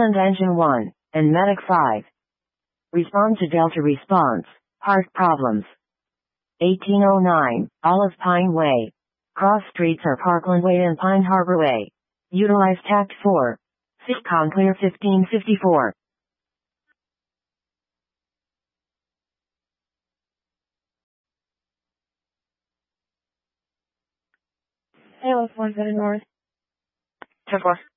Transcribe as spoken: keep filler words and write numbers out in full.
Highland Engine one, and Medic five. Respond to Delta response. Park problems. eighteen oh nine, Olive Pine Way. Cross streets are Parkland Way and Pine Harbor Way. Utilize Tact four. Sitcom clear fifteen fifty-four. Hello, one seven North. ten four.